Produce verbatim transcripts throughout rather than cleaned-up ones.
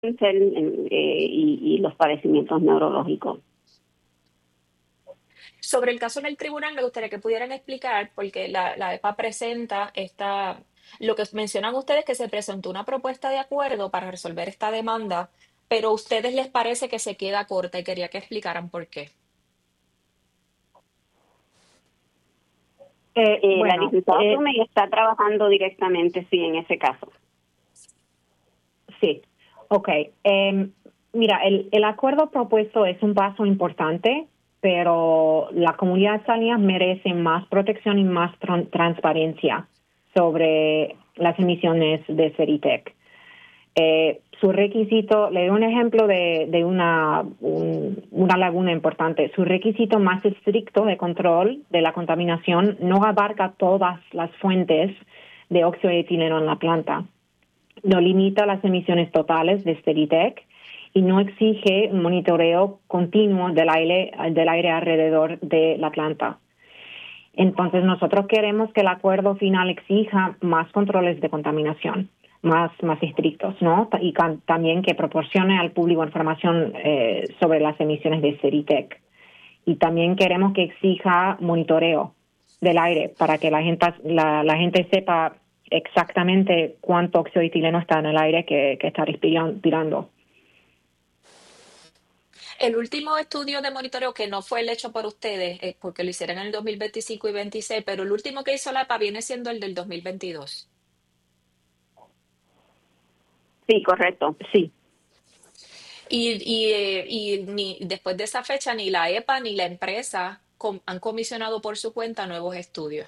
cáncer eh, y, y los padecimientos neurológicos. Sobre el caso en el tribunal, me gustaría que pudieran explicar, porque la, la EPA presenta esta, lo que mencionan ustedes, que se presentó una propuesta de acuerdo para resolver esta demanda, pero a ustedes les parece que se queda corta y quería que explicaran por qué. Eh, Eh, la bueno, licenciada eh, Plumey está trabajando directamente, sí, en ese caso. sí, ok. Eh, mira, el, el acuerdo propuesto es un paso importante, pero la comunidad salina merece más protección y más tran- transparencia sobre las emisiones de Ceritec. Eh, su requisito, le doy un ejemplo de, de una, un- una laguna importante. Su requisito más estricto de control de la contaminación no abarca todas las fuentes de óxido de etileno en la planta. No limita las emisiones totales de Steritec y no exige un monitoreo continuo del aire, del aire alrededor de la planta. Entonces, nosotros queremos que el acuerdo final exija más controles de contaminación, más, más estrictos, ¿no? Y can, también que proporcione al público información eh, sobre las emisiones de Ceritec. Y también queremos que exija monitoreo del aire para que la gente, la, la gente sepa exactamente cuánto óxido de etileno está en el aire que, que está respirando. El último estudio de monitoreo, que no fue el hecho por ustedes, eh, porque lo hicieron en el dos mil veinticinco y veintiséis, pero el último que hizo la EPA viene siendo el del dos mil veintidós. Sí, correcto. Sí. Y, y, eh, y ni, después de esa fecha, ni la EPA ni la empresa com- han comisionado por su cuenta nuevos estudios.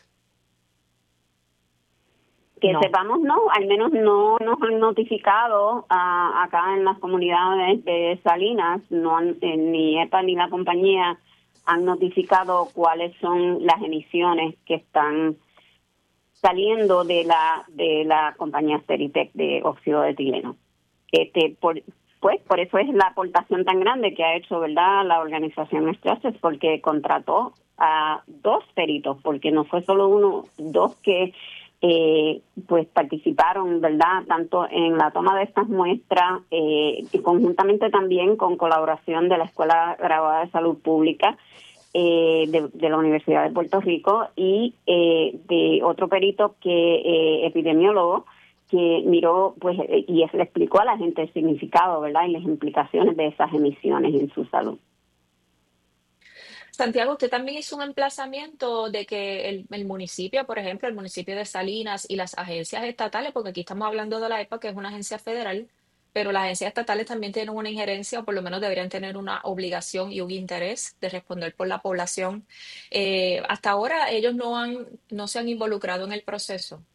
Que No. sepamos, no, al menos no nos han notificado ah, acá en las comunidades de Salinas, no han, eh, ni EPA ni la compañía han notificado cuáles son las emisiones que están saliendo de la de la compañía Steritec de óxido de etileno. Este, por, pues por eso es la aportación tan grande que ha hecho, ¿verdad?, la organización Structures, porque contrató a dos peritos, porque no fue solo uno, dos que eh, pues participaron, ¿verdad?, tanto en la toma de estas muestras eh, y conjuntamente también con colaboración de la Escuela Graduada de Salud Pública eh, de, de la Universidad de Puerto Rico y eh, de otro perito que eh, epidemiólogo que miró pues eh, y le explicó a la gente el significado, ¿verdad?, y las implicaciones de esas emisiones en su salud. Santiago, usted también hizo un emplazamiento de que el, el municipio, por ejemplo, el municipio de Salinas y las agencias estatales, porque aquí estamos hablando de la EPA, que es una agencia federal, pero las agencias estatales también tienen una injerencia, o por lo menos deberían tener una obligación y un interés de responder por la población. Eh, hasta ahora ellos no han, no se han involucrado en el proceso.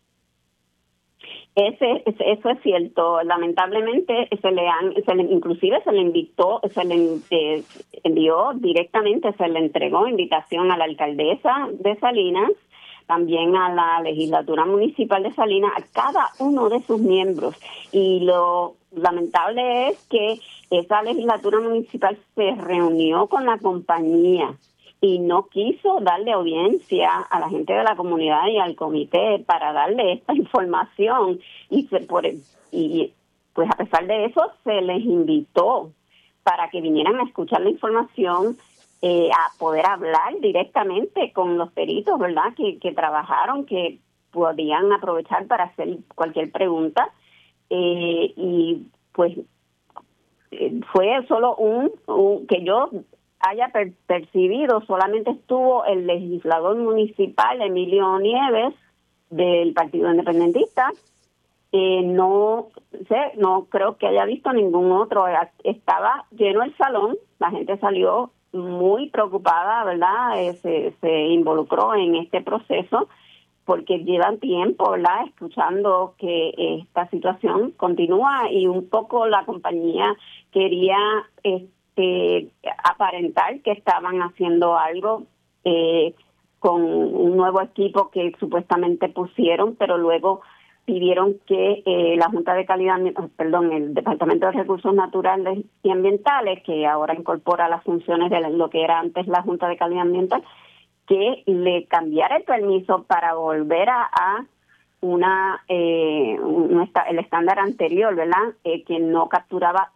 Ese, ese- eso es cierto. Lamentablemente se le han, se le, inclusive se le invitó, se le eh, envió directamente, se le entregó invitación a la alcaldesa de Salinas, también a la legislatura municipal de Salinas, a cada uno de sus miembros. Y lo lamentable es que esa legislatura municipal se reunió con la compañía y no quiso darle audiencia a la gente de la comunidad y al comité para darle esta información y se por y pues a pesar de eso se les invitó para que vinieran a escuchar la información, eh, a poder hablar directamente con los peritos, ¿verdad?, que, que trabajaron, que podían aprovechar para hacer cualquier pregunta, eh, y pues eh, fue solo un, un que yo haya per- percibido, solamente estuvo el legislador municipal Emilio Nieves del Partido Independentista. Eh, no sé, no creo que haya visto ningún otro. Estaba lleno el salón, la gente salió muy preocupada, ¿verdad? Eh, se, se involucró en este proceso porque llevan tiempo, ¿verdad?, escuchando que esta situación continúa y un poco la compañía quería este aparentar que estaban haciendo algo eh, con un nuevo equipo que supuestamente pusieron, pero luego pidieron que eh, la Junta de Calidad, perdón, el Departamento de Recursos Naturales y Ambientales, que ahora incorpora las funciones de lo que era antes la Junta de Calidad Ambiental, que le cambiara el permiso para volver a, a una eh, un, el estándar anterior, ¿verdad? Eh, que no capturaba